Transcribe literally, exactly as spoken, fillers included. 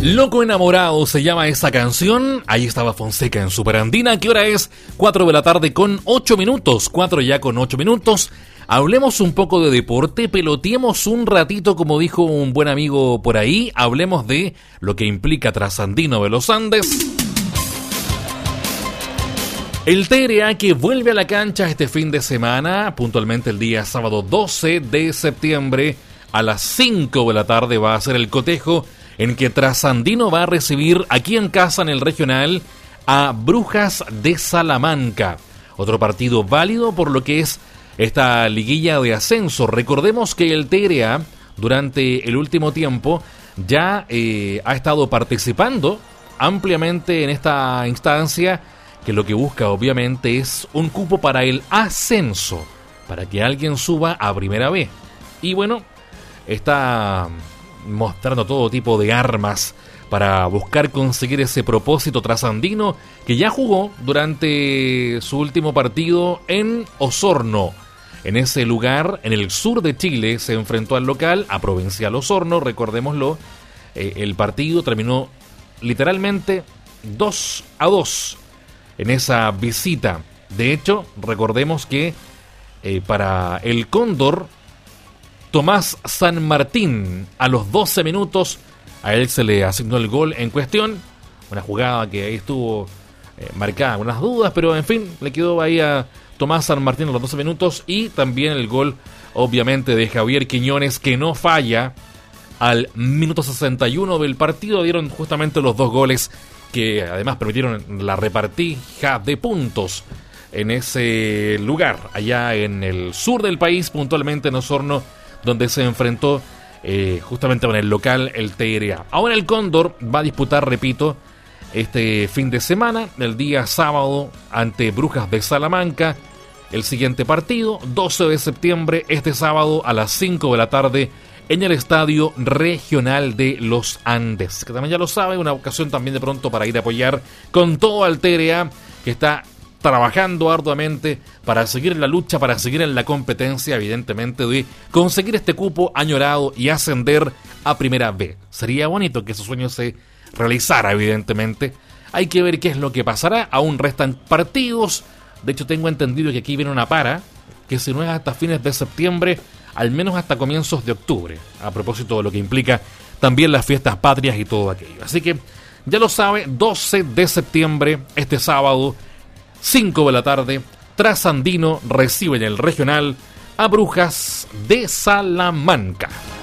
Loco enamorado se llama esa canción. Ahí estaba Fonseca en Superandina. ¿Qué hora es? cuatro de la tarde con ocho minutos. cuatro ya con ocho minutos. Hablemos un poco de deporte, peloteemos un ratito, como dijo un buen amigo por ahí. Hablemos de lo que implica Trasandino de los Andes. El T R A que vuelve a la cancha este fin de semana, puntualmente el día sábado doce de septiembre a las cinco de la tarde va a ser el cotejo en que Trasandino va a recibir aquí en casa en el regional a Brujas de Salamanca. Otro partido válido por lo que es esta liguilla de ascenso. Recordemos que el T R A durante el último tiempo ya eh, ha estado participando ampliamente en esta instancia, que lo que busca obviamente es un cupo para el ascenso, para que alguien suba a Primera B. Y bueno, está mostrando todo tipo de armas para buscar conseguir ese propósito trasandino, que ya jugó durante su último partido en Osorno. En ese lugar, en el sur de Chile, se enfrentó al local, a Provincial Osorno, recordémoslo. Eh, el partido terminó literalmente dos a dos en esa visita. De hecho, recordemos que eh, para el Cóndor, Tomás San Martín, a los doce minutos, a él se le asignó el gol en cuestión. Una jugada que ahí estuvo eh, marcada, unas dudas, pero en fin, le quedó ahí a Tomás San Martín a los doce minutos. Y también el gol, obviamente, de Javier Quiñones, que no falla al minuto sesenta y uno del partido. Dieron justamente los dos goles que además permitieron la repartija de puntos en ese lugar, allá en el sur del país, puntualmente en Osorno, donde se enfrentó eh, justamente con el local, el T R A. Ahora el Cóndor va a disputar, repito, este fin de semana, el día sábado, ante Brujas de Salamanca. El siguiente partido, doce de septiembre, este sábado a las cinco de la tarde, en el Estadio Regional de los Andes, que también ya lo sabe, una ocasión también de pronto para ir a apoyar con todo al T R A, que está trabajando arduamente para seguir en la lucha, para seguir en la competencia, evidentemente, de conseguir este cupo añorado y ascender a Primera B. Sería bonito que ese sueño se realizara, evidentemente. Hay que ver qué es lo que pasará. Aún restan partidos. De hecho, tengo entendido que aquí viene una para, que si no es hasta fines de septiembre, al menos hasta comienzos de octubre, a propósito de lo que implica también las fiestas patrias y todo aquello. Así que, ya lo sabe, doce de septiembre, este sábado, cinco de la tarde, Trasandino recibe en el regional a Brujas de Salamanca.